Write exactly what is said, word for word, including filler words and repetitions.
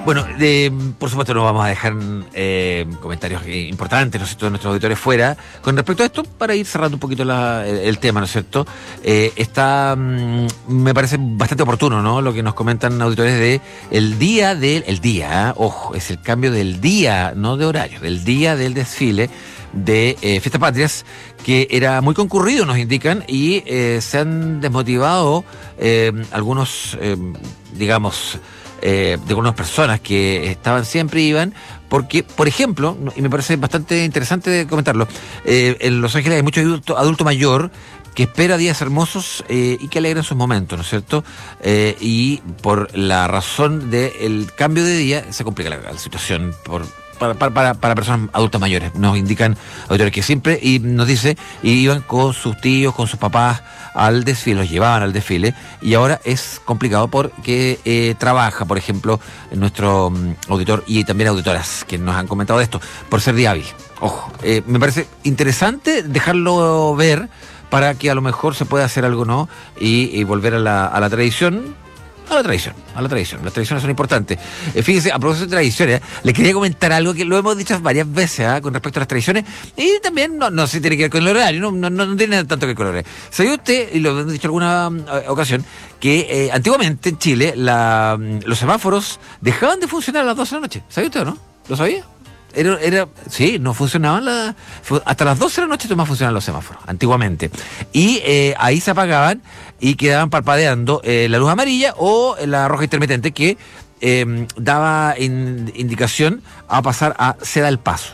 Bueno, de, por supuesto no vamos a dejar eh, comentarios importantes, ¿no es cierto?, de nuestros auditores fuera. Con respecto a esto, para ir cerrando un poquito la, el, el tema, ¿no es cierto?, eh, está, mm, me parece bastante oportuno, ¿no?, lo que nos comentan auditores de el día del, el día, ¿eh? Ojo, es el cambio del día, no de horario, del día del desfile de eh, Fiestas Patrias, que era muy concurrido, nos indican, y eh, se han desmotivado eh, algunos, eh, digamos, Eh, de algunas personas que estaban siempre iban, porque, por ejemplo, y me parece bastante interesante comentarlo, eh, en Los Ángeles hay mucho adulto, adulto mayor que espera días hermosos eh, y que alegran sus momentos, ¿no es cierto? Eh, y por la razón del cambio de día se complica la, la situación por Para, para, para personas adultas mayores. Nos indican auditores que siempre, y nos dice, y iban con sus tíos, con sus papás al desfile, los llevaban al desfile, y ahora es complicado porque eh, trabaja, por ejemplo, nuestro um, auditor y también auditoras que nos han comentado de esto, por ser día hábil. Ojo, eh, me parece interesante dejarlo ver para que a lo mejor se pueda hacer algo, ¿no? Y, y volver a la, a la tradición. A la tradición, a la tradición. Las tradiciones son importantes. Eh, fíjense, a propósito de tradiciones, les quería comentar algo que lo hemos dicho varias veces ¿eh? con respecto a las tradiciones, y también, no, no sé si tiene que ver con el horario, no, no, no tiene tanto que ver con el horario. ¿Sabía usted, y lo hemos dicho alguna uh, ocasión, que eh, antiguamente en Chile la, los semáforos dejaban de funcionar a las doce de la noche? ¿Sabía usted o no? ¿Lo sabía? Era, era, sí, no funcionaban la, hasta las doce de la noche nomás funcionaban los semáforos, antiguamente. Y eh, ahí se apagaban y quedaban parpadeando eh, la luz amarilla o la roja intermitente que eh, daba in, indicación a pasar a ceda el paso.